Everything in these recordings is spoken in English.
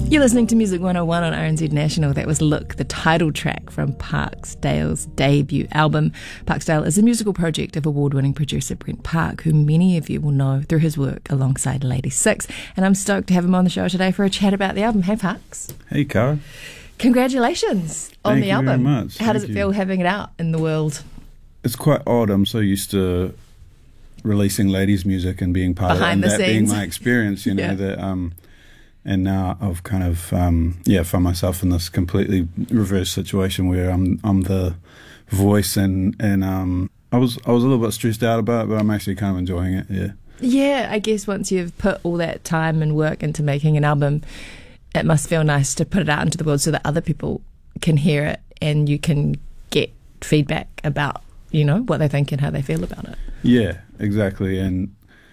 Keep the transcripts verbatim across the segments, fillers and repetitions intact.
You're listening to Music one oh one on R N Z National. That was Look, the title track from Parksdale's debut album. Parksdale is a musical project of award-winning producer Brent Park, who many of you will know through his work alongside Lady Six. And I'm stoked to have him on the show today for a chat about the album. Hey, Parks. Hey, Cara. Congratulations on Thank the you album. very much. How Thank does it you. feel having it out in the world? It's quite odd. I'm so used to releasing ladies' music and being part Behind of it, the and that scenes. being my experience, you know, Yeah. that um and now I've kind of um yeah, found myself in this completely reverse situation where I'm I'm the voice and and um I was I was a little bit stressed out about it, but I'm actually kind of enjoying it, yeah. Yeah, I guess once you've put all that time and work into making an album, it must feel nice to put it out into the world so that other people can hear it and you can get feedback about, you know, what they think and how they feel about it. Yeah, exactly. And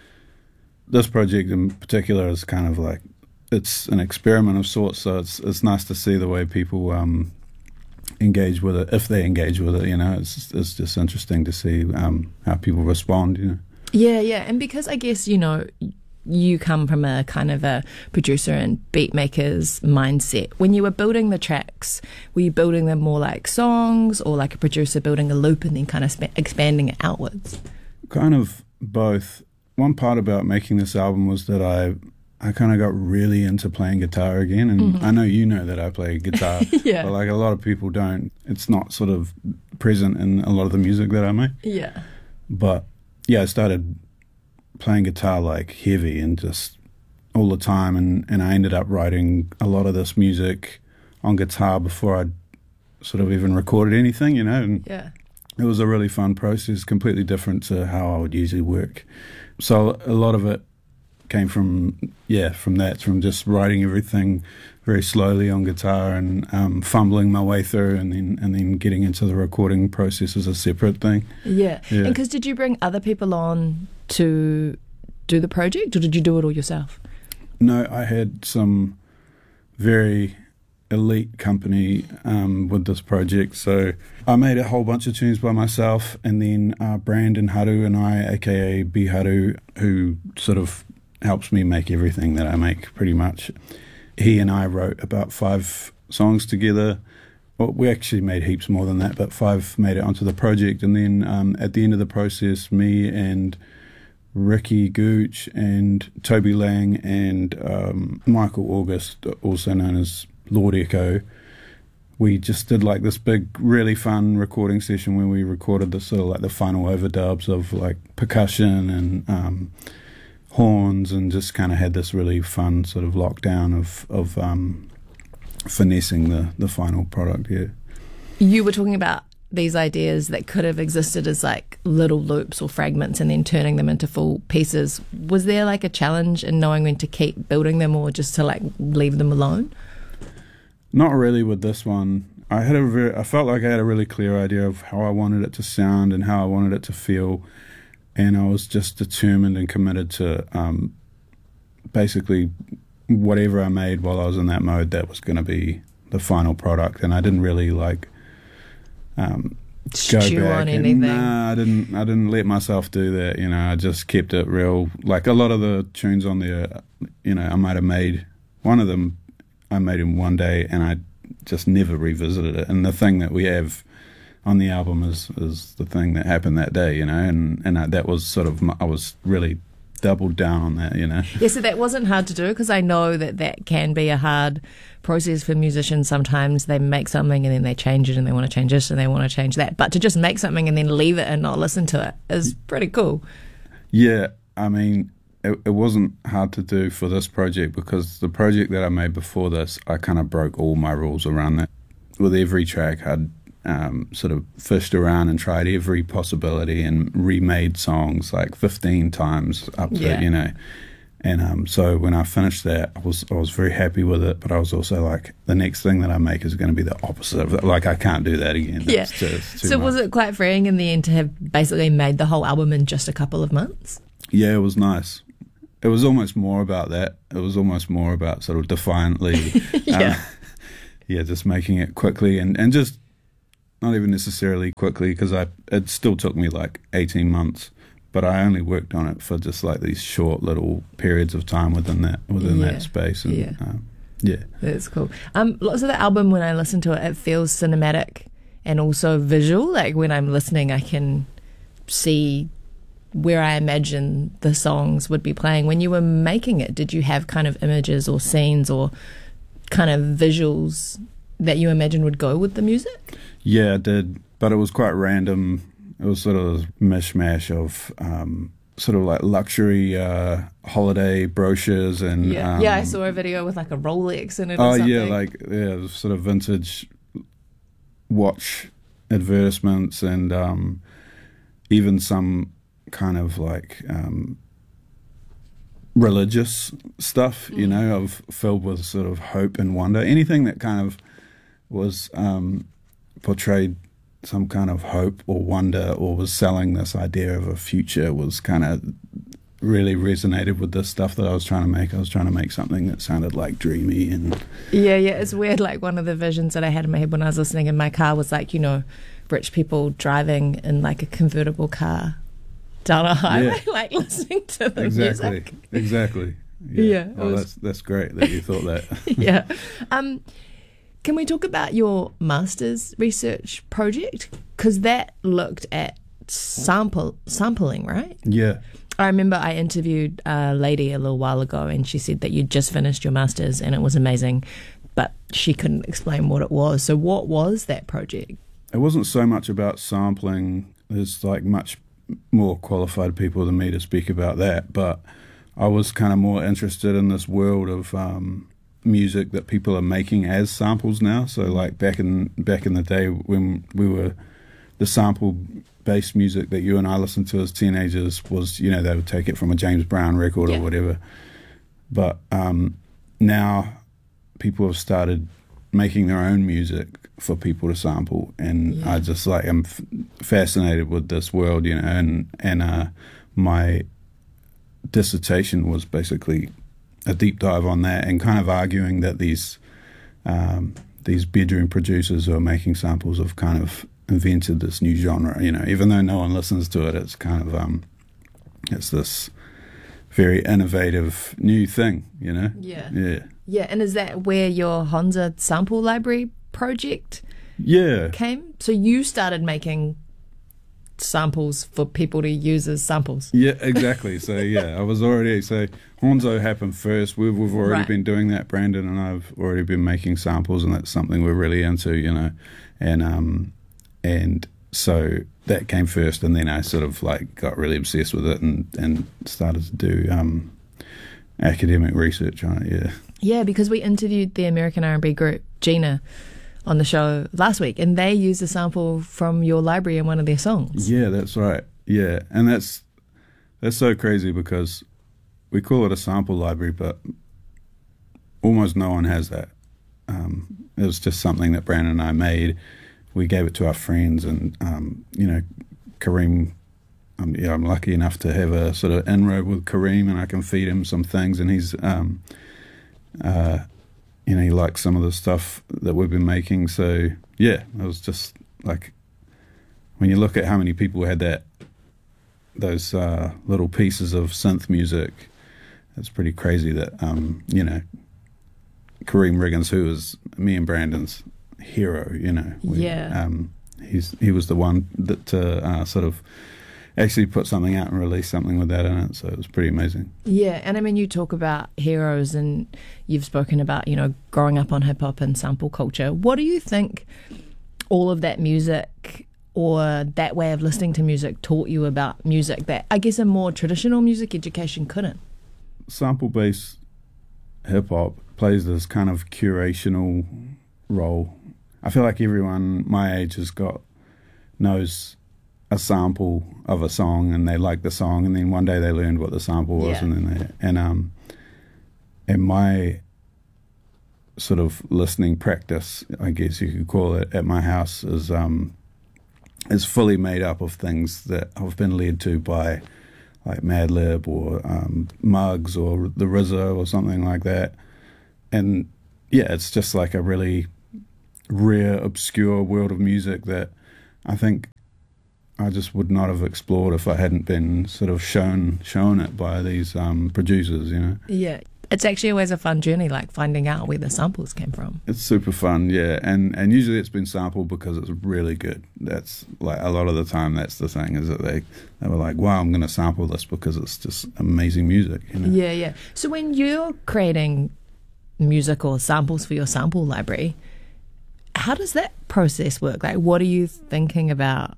this project in particular is kind of like, it's an experiment of sorts, so it's it's nice to see the way people um, engage with it, if they engage with it, you know. It's it's just interesting to see um, how people respond, you know. Yeah, yeah. And because I guess, you know, you come from a kind of a producer and beat maker's mindset. When you were building the tracks, were you building them more like songs or like a producer building a loop and then kind of sp- expanding it outwards? Kind of both. One part about making this album was that I I kind of got really into playing guitar again, and Mm-hmm. I know you know that I play guitar, Yeah. but like a lot of people don't. It's not sort of present in a lot of the music that I make. Yeah. But yeah, I started playing guitar like heavy and just all the time, and, and I ended up writing a lot of this music on guitar before I'd sort of even recorded anything, you know, and Yeah. it was a really fun process, completely different to how I would usually work. So a lot of it came from, yeah, from that, from just writing everything very slowly on guitar and um, fumbling my way through, and then and then getting into the recording process as a separate thing. Yeah. Yeah. And because did you bring other people on to do the project or did you do it all yourself? No, I had some very elite company um, with this project. So I made a whole bunch of tunes by myself, and then uh, Brandon Haru and I, aka B Haru, who sort of helps me make everything that I make pretty much. He and I wrote about five songs together. Well, we actually made heaps more than that, but five made it onto the project. And then um, at the end of the process, me and Ricky Gooch and Toby Lang and um, Michael August, also known as Lord Echo, we just did like this big, really fun recording session where we recorded the sort of like the final overdubs of like percussion and um, horns, and just kind of had this really fun sort of lockdown of of um, finessing the the final product. Yeah, You were talking about these ideas that could have existed as like little loops or fragments and then turning them into full pieces. Was there like a challenge in knowing when to keep building them or just to like leave them alone? not really with this one. I had a very, I felt like I had a really clear idea of how I wanted it to sound and how I wanted it to feel, and I was just determined and committed to um, basically whatever I made while I was in that mode, that was going to be the final product. And I didn't really like um, go Stew back on and, anything. nah, I didn't. I didn't let myself do that. You know, I just kept it real. Like a lot of the tunes on there, you know, I might have made one of them. I made in one day, and I just never revisited it. And the thing that we have on the album is is the thing that happened that day, you know. And and I, that was sort of my, I was really doubled down on that, you know. Yeah, so that wasn't hard to do because I know that that can be a hard process for musicians. Sometimes they make something and then they change it and they want to change this and they want to change that. But to just make something and then leave it and not listen to it is pretty cool. Yeah, I mean, it, it wasn't hard to do for this project because the project that I made before this, I kind of broke all my rules around that. With every track, I'd um, sort of fished around and tried every possibility and remade songs like fifteen times up to, Yeah. you know. And um, so when I finished that, I was I was very happy with it, but I was also like, the next thing that I make is going to be the opposite of that. Like, I can't do that again. Yeah. It's too- it's too So was much. it quite freeing in the end to have basically made the whole album in just a couple of months? Yeah, it was nice. It was almost more about that. It was almost more about sort of defiantly, Yeah. um, yeah, just making it quickly and, and just not even necessarily quickly, because I it still took me like eighteen months, but I only worked on it for just like these short little periods of time within that within Yeah. that space. And, Yeah. um, Yeah. That's cool. Um, lots of the album, when I listen to it, it feels cinematic and also visual. Like when I'm listening, I can see where I imagine the songs would be playing. When you were making it, did you have kind of images or scenes or kind of visuals that you imagine would go with the music? Yeah, I did, but it was quite random. It was sort of a mishmash of um, sort of like luxury uh, holiday brochures and yeah, um, yeah. I saw a video with like a Rolex in it. Oh or something. yeah, like yeah, sort of vintage watch advertisements and um, even some kind of like um, religious stuff, you mm. know, of filled with sort of hope and wonder. Anything that kind of was um, portrayed some kind of hope or wonder or was selling this idea of a future was kind of really resonated with this stuff that I was trying to make. I was trying to make something that sounded like dreamy and yeah, yeah. It's weird. Like one of the visions that I had in my head when I was listening in my car was like, you know, rich people driving in like a convertible car down a highway, yeah. like listening to the exactly, music. Exactly. Yeah. yeah oh, was... that's that's great that you thought that. yeah. Um, can we talk about your master's research project? Because that looked at sample sampling, right? Yeah. I remember I interviewed a lady a little while ago and she said that you'd just finished your master's and it was amazing, but she couldn't explain what it was. So what was that project? It wasn't so much about sampling. There's like much more qualified people than me to speak about that, but I was kind of more interested in this world of um, music that people are making as samples now. So like back in back in the day when we were, the sample based music that you and I listened to as teenagers was, you know, they would take it from a James Brown record yeah. or whatever. But um, now people have started making their own music for people to sample, and yeah. I just like am f- fascinated with this world, you know, and and uh, my dissertation was basically a deep dive on that and kind of arguing that these um, these bedroom producers who are making samples have kind of invented this new genre, you know, even though no one listens to it, it's kind of um, it's this very innovative new thing, you know. Yeah. Yeah. Yeah, and is that where your Honza sample library project yeah. came? So you started making samples for people to use as samples. Yeah, exactly. So yeah, I was already, so Honzo happened first. We've, we've already right. been doing that, Brandon and I've already been making samples, and that's something we're really into, you know. And um and so that came first, and then I sort of like got really obsessed with it and, and started to do um academic research on it, yeah. Yeah, because we interviewed the American R and B group, Gina, on the show last week, and they used a sample from your library in one of their songs. Yeah, that's right. Yeah, and that's that's so crazy because we call it a sample library, but almost no one has that. Um, it was just something that Brandon and I made. We gave it to our friends, and um, you know, Kareem. Um, yeah, I'm lucky enough to have a sort of inroad with Kareem, and I can feed him some things, and he's, um, uh, you know, he likes some of the stuff that we've been making. So yeah, it was just like when you look at how many people had that, those uh, little pieces of synth music, it's pretty crazy that um, you know, Kareem Riggins, who was me and Brandon's hero, you know, we, yeah, um, he's he was the one that uh, uh, sort of actually put something out and release something with that in it, so it was pretty amazing. Yeah, and I mean, you talk about heroes and you've spoken about, you know, growing up on hip-hop and sample culture. What do you think all of that music or that way of listening to music taught you about music that I guess a more traditional music education couldn't? Sample-based hip-hop plays this kind of curational role. I feel like everyone my age has got, knows a sample of a song and they like the song, and then one day they learned what the sample was, yeah. and then they and um and my sort of listening practice, I guess you could call it, at my house is um is fully made up of things that I've been led to by like Madlib or um, Muggs or the R Z A or something like that, and yeah, it's just like a really rare, obscure world of music that I think I just would not have explored if I hadn't been sort of shown shown it by these um, producers, you know. Yeah. it's actually always a fun journey, like finding out where the samples came from. It's super fun, yeah, and and usually it's been sampled because it's really good. That's like a lot of the time. That's the thing, is that they they were like, "Wow, I'm going to sample this because it's just amazing music." You know? Yeah, yeah. So when you're creating music or samples for your sample library, how does that process work? Like, what are you thinking about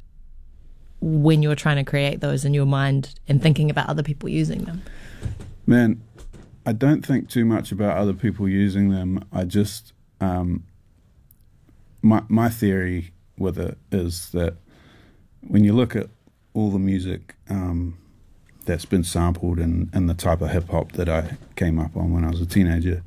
when you're trying to create those in your mind and thinking about other people using them? Man, I don't think too much about other people using them. I just um, my my theory with it is that when you look at all the music um, that's been sampled and, and the type of hip hop that I came up on when I was a teenager,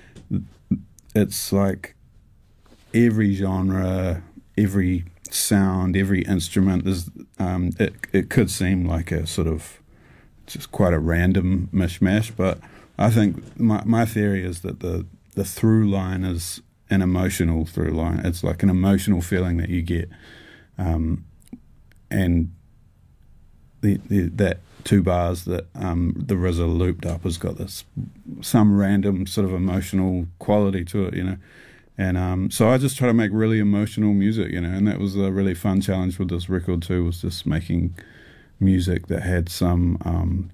it's like every genre, every sound, every instrument is um, it it could seem like a sort of just quite a random mishmash, but I think my my theory is that the the through line is an emotional through line. It's like an emotional feeling that you get, um, and the, the that two bars that um, the R Z A looped up has got this some random sort of emotional quality to it, you know. And um, so I just try to make really emotional music, you know, and that was a really fun challenge with this record too, was just making music that had some, um,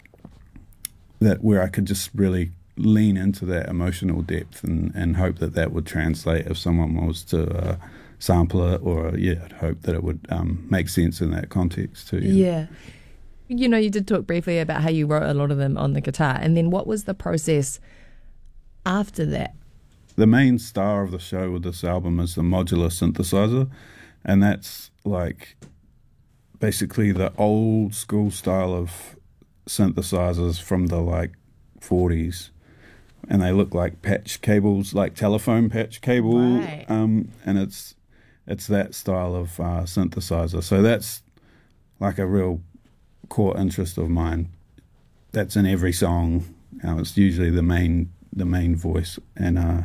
that where I could just really lean into that emotional depth and, and hope that that would translate if someone was to uh, sample it, or, yeah, I'd hope that it would um, make sense in that context too. You know? Yeah. You know, you did talk briefly about how you wrote a lot of them on the guitar, and then what was the process after that? The main star of the show with this album is the modular synthesizer, and that's like basically the old school style of synthesizers from the like forties, and they look like patch cables, like telephone patch cable, right. um, and it's it's that style of uh, synthesizer. So that's like a real core interest of mine. That's in every song. Uh, it's usually the main the main voice, and uh,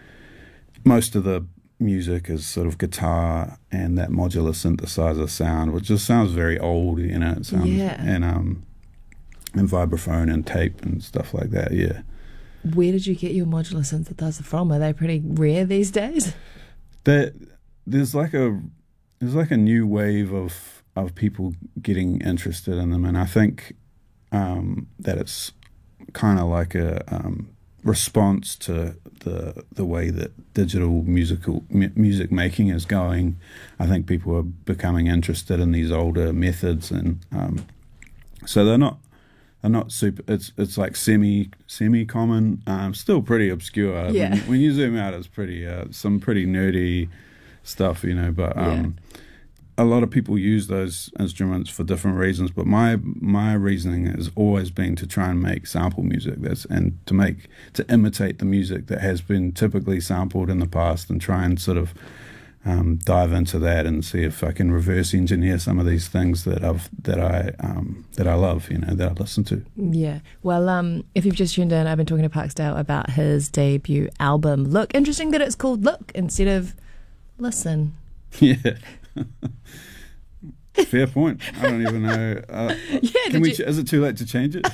most of the music is sort of guitar and that modular synthesizer sound, which just sounds very old, you know. It sounds, yeah. and um, and vibraphone and tape and stuff like that. Yeah. Where did you get your modular synthesizer from? Are they pretty rare these days? That there's like a there's like a new wave of of people getting interested in them, and I think um, that it's kind of like a um, response to the the way that digital musical m- music making is going. I think people are becoming interested in these older methods, and um, so they're not they're not super. It's it's like semi semi common, um, still pretty obscure. Yeah. When, when you zoom out, it's pretty uh, some pretty nerdy stuff, you know. But um, yeah. A lot of people use those instruments for different reasons, but my my reasoning has always been to try and make sample music that's and to make to imitate the music that has been typically sampled in the past, and try and sort of um, dive into that and see if I can reverse engineer some of these things that I've that I um, that I love, you know, that I listen to. Yeah. Well, um, if you've just tuned in, I've been talking to Parksdale about his debut album. Look, interesting that it's called Look instead of Listen. Yeah. Fair point. I don't even know. Uh, yeah, can we? you... Ch- is it too late to change it?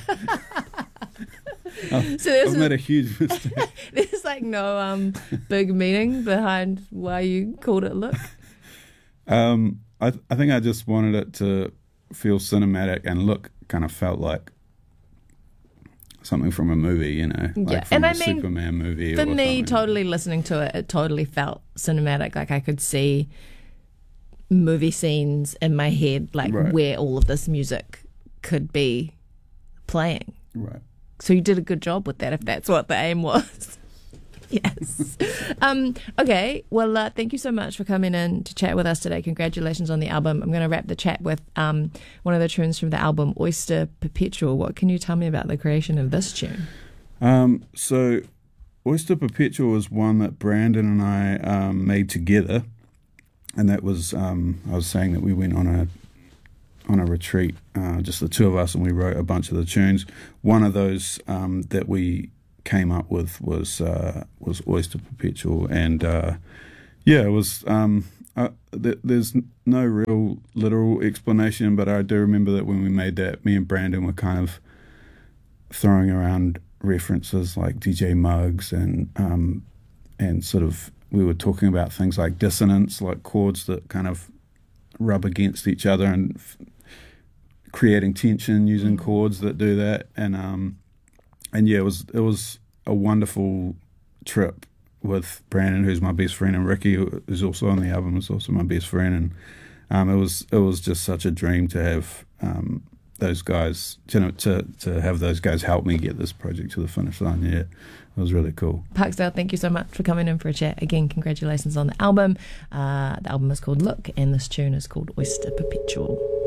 I've, so I've made a huge mistake. There's like no um big meaning behind why you called it Look. Um, I th- I think I just wanted it to feel cinematic, and Look kind of felt like something from a movie, you know, like yeah. from and a I mean, Superman movie. For or me, something. totally listening to it, it totally felt cinematic. Like I could see movie scenes in my head, like right. where all of this music could be playing. Right. So you did a good job with that, if that's what the aim was. Yes. um, okay. Well, uh, thank you so much for coming in to chat with us today. Congratulations on the album. I'm going to wrap the chat with um, one of the tunes from the album, Oyster Perpetual. What can you tell me about the creation of this tune? Um, so Oyster Perpetual was one that Brandon and I um, made together. And that was, um, I was saying that we went on a on a retreat, uh, just the two of us, and we wrote a bunch of the tunes. One of those um, that we came up with was uh, was Oyster Perpetual, and uh, yeah, it was. Um, uh, th- there's no real literal explanation, but I do remember that when we made that, me and Brandon were kind of throwing around references like D J Muggs and um, and sort of we were talking about things like dissonance, like chords that kind of rub against each other and f- creating tension using chords that do that. And um, and yeah, it was it was a wonderful trip with Brandon, who's my best friend, and Ricky, who's also on the album, is also my best friend. And um, it was it was just such a dream to have um, those guys, you know, to to have those guys help me get this project to the finish line. Yeah, it was really cool. Parksdale, thank you so much for coming in for a chat. Again, congratulations on the album. Uh, the album is called Look, and this tune is called Oyster Perpetual.